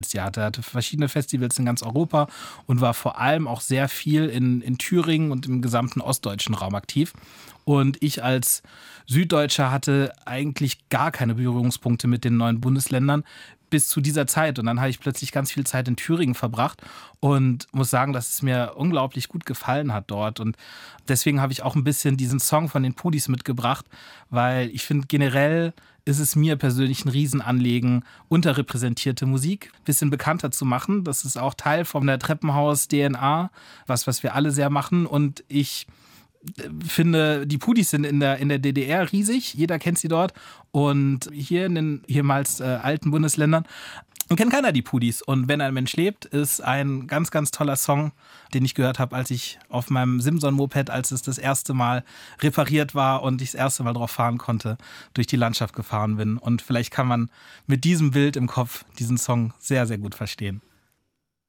Sie hatte verschiedene Festivals in ganz Europa und war vor allem auch sehr viel in Thüringen und im gesamten ostdeutschen Raum aktiv. Und ich als Süddeutscher hatte eigentlich gar keine Berührungspunkte mit den neuen Bundesländern bis zu dieser Zeit. Und dann habe ich plötzlich ganz viel Zeit in Thüringen verbracht und muss sagen, dass es mir unglaublich gut gefallen hat dort. Und deswegen habe ich auch ein bisschen diesen Song von den Pudis mitgebracht, weil ich finde generell ist es mir persönlich ein Riesenanliegen, unterrepräsentierte Musik ein bisschen bekannter zu machen. Das ist auch Teil von der Treppenhaus-DNA, was wir alle sehr machen. Und ich finde, die Pudis sind in der DDR riesig. Jeder kennt sie dort. Und hier in den ehemals alten Bundesländern kennt keiner die Pudis. Und Wenn ein Mensch lebt, ist ein ganz, ganz toller Song, den ich gehört habe, als ich auf meinem Simson-Moped, als es das erste Mal repariert war und ich das erste Mal drauf fahren konnte, durch die Landschaft gefahren bin. Und vielleicht kann man mit diesem Bild im Kopf diesen Song sehr, sehr gut verstehen.